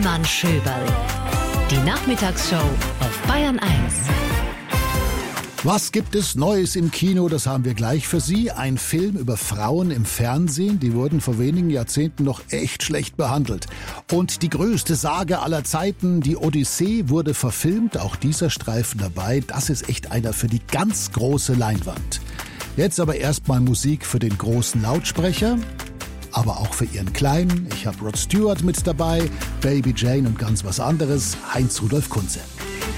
Ivan Schöberl. Die Nachmittagsshow auf Bayern 1. Was gibt es Neues im Kino? Das haben wir gleich für Sie. Ein Film über Frauen im Fernsehen. Die wurden vor wenigen Jahrzehnten noch echt schlecht behandelt. Und die größte Sage aller Zeiten, die Odyssee, wurde verfilmt. Auch dieser Streifen dabei. Das ist echt einer für die ganz große Leinwand. Jetzt aber erstmal Musik für den großen Lautsprecher. Aber auch für Ihren Kleinen. Ich habe Rod Stewart mit dabei, Baby Jane und ganz was anderes. Heinz Rudolf Kunze.